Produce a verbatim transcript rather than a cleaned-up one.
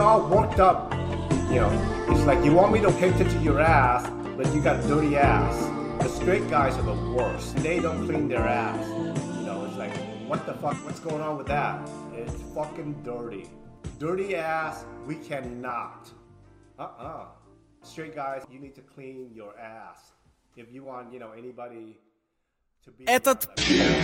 all worked up. You know, it's like you want me to paint it to your ass, but you got dirty ass. The straight guys are the worst. They don't clean their ass. You know, it's like, what the fuck? What's going on with that? It's fucking dirty. Dirty ass, we cannot. Uh-uh. Straight guys, you need to clean your ass. If you want, you know, anybody to be... Этот